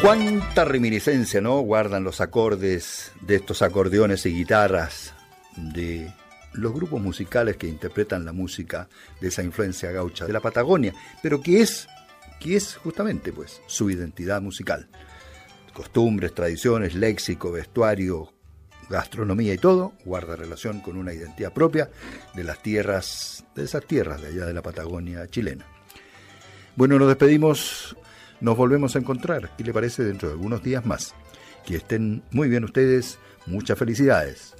Cuánta reminiscencia, ¿no?, guardan los acordes de estos acordeones y guitarras de los grupos musicales que interpretan la música de esa influencia gaucha de la Patagonia, pero que es justamente pues su identidad musical. Costumbres, tradiciones, léxico, vestuario, gastronomía y todo guarda relación con una identidad propia de las tierras, de esas tierras de allá de la Patagonia chilena. Bueno, nos despedimos. Nos volvemos a encontrar, ¿qué le parece?, dentro de algunos días más. Que estén muy bien ustedes, muchas felicidades.